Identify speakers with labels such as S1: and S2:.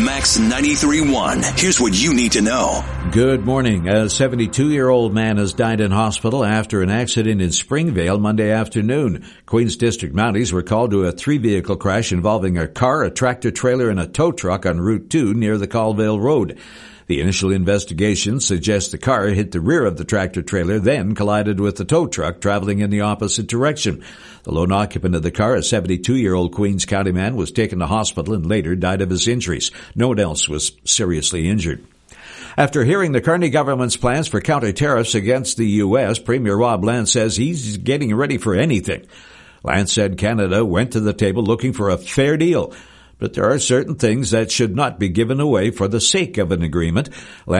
S1: Max 93.1. Here's what you need to know.
S2: Good morning. A 72-year-old man has died in hospital after an accident in Springvale Monday afternoon. Queens District Mounties were called to a 3-vehicle crash involving a car, a tractor-trailer, and a tow truck on Route 2 near the Colville Road. The initial investigation suggests the car hit the rear of the tractor-trailer, then collided with the tow truck traveling in the opposite direction. The lone occupant of the car, a 72-year-old Queens County man, was taken to hospital and later died of his injuries. No one else was seriously injured. After hearing the Carney government's plans for counter-tariffs against the U.S., Premier Rob Lance says he's getting ready for anything. Lance said Canada went to the table looking for a fair deal, but there are certain things that should not be given away for the sake of an agreement.